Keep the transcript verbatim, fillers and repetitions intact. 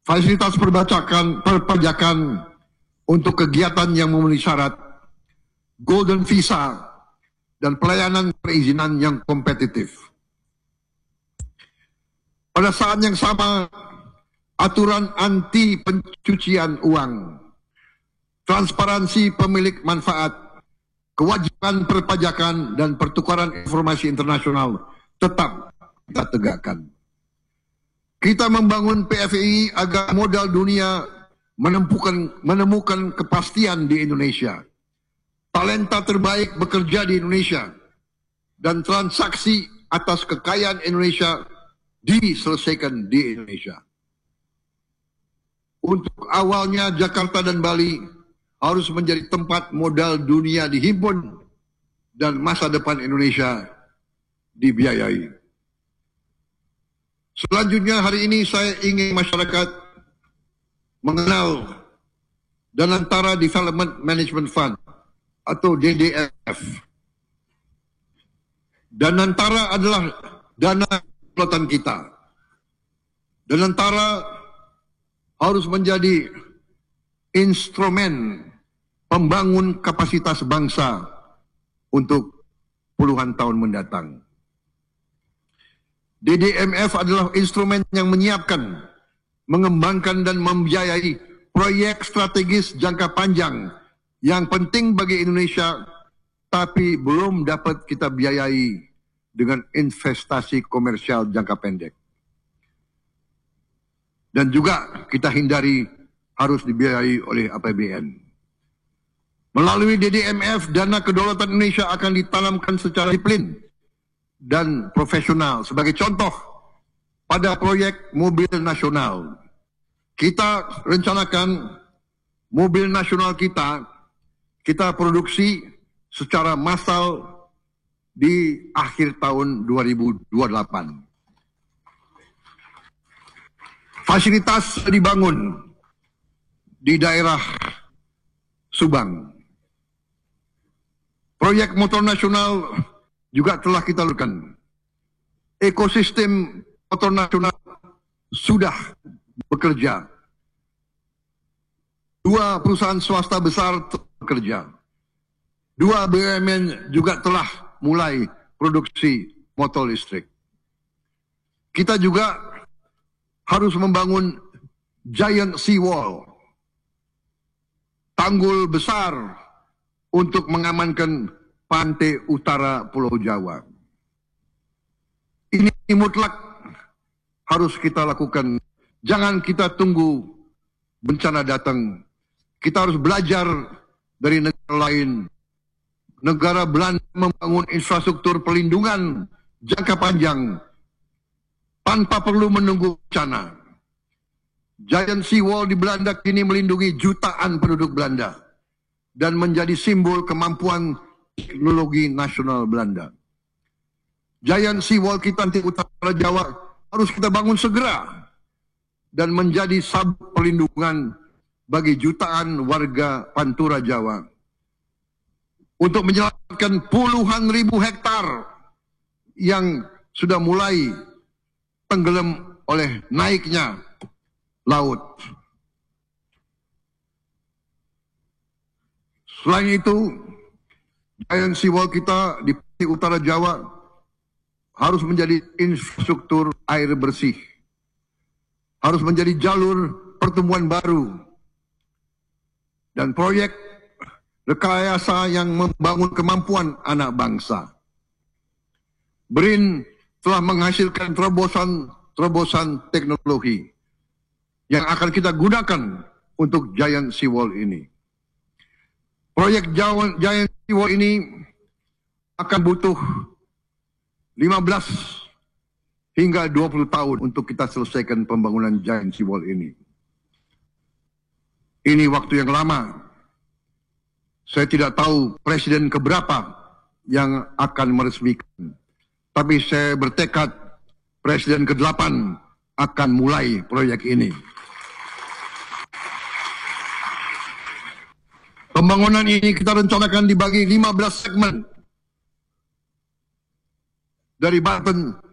fasilitas perbajakan, perpajakan untuk kegiatan yang memenuhi syarat, golden visa, dan pelayanan perizinan yang kompetitif. Pada saat yang sama, aturan anti pencucian uang, transparansi pemilik manfaat, kewajiban perpajakan, dan pertukaran informasi internasional tetap kita tegakkan. Kita membangun P F I agar modal dunia menemukan, menemukan kepastian di Indonesia. Talenta terbaik bekerja di Indonesia. Dan transaksi atas kekayaan Indonesia diselesaikan di Indonesia. Untuk awalnya Jakarta dan Bali harus menjadi tempat modal dunia dihimpun dan masa depan Indonesia dibiayai. Selanjutnya hari ini saya ingin masyarakat mengenal Danantara Development Management Fund atau D D M F. Danantara adalah dana kedaulatan kita. Danantara harus menjadi instrumen pembangun kapasitas bangsa untuk puluhan tahun mendatang. D D M F adalah instrumen yang menyiapkan, mengembangkan dan membiayai proyek strategis jangka panjang yang penting bagi Indonesia, tapi belum dapat kita biayai dengan investasi komersial jangka pendek. Dan juga kita hindari harus dibiayai oleh A P B N. Melalui D D M F, dana kedaulatan Indonesia akan ditanamkan secara disiplin dan profesional. Sebagai contoh, pada proyek mobil nasional, kita rencanakan mobil nasional kita, kita produksi secara massal di akhir tahun dua ribu dua puluh delapan. Fasilitas dibangun di daerah Subang. Proyek motor nasional juga telah kita lakukan. Ekosistem motor nasional sudah bekerja. Dua perusahaan swasta besar bekerja. Dua B U M N juga telah mulai produksi motor listrik. Kita juga harus membangun giant seawall, tanggul besar untuk mengamankan pantai utara Pulau Jawa. Ini mutlak harus kita lakukan. Jangan kita tunggu bencana datang. Kita harus belajar dari negara lain. Negara Belanda membangun infrastruktur pelindungan jangka panjang tanpa perlu menunggu bencana. Giant seawall di Belanda kini melindungi jutaan penduduk Belanda dan menjadi simbol kemampuan teknologi nasional Belanda. Giant seawall kita di utara Jawa harus kita bangun segera dan menjadi sabuk perlindungan bagi jutaan warga Pantura Jawa untuk menyelamatkan puluhan ribu hektar yang sudah mulai tenggelam oleh naiknya laut. Selain itu, giant seawall kita di utara Jawa harus menjadi infrastruktur air bersih, harus menjadi jalur pertumbuhan baru, dan proyek rekayasa yang membangun kemampuan anak bangsa. B R I N telah menghasilkan terobosan-terobosan teknologi yang akan kita gunakan untuk giant seawall ini. Proyek giant seawall ini akan butuh lima belas hingga dua puluh tahun untuk kita selesaikan pembangunan giant seawall ini. Ini waktu yang lama. Saya tidak tahu presiden keberapa yang akan meresmikan. Tapi saya bertekad presiden kedelapan akan mulai proyek ini. Pembangunan ini kita rencanakan dibagi lima belas segmen. Dari Banten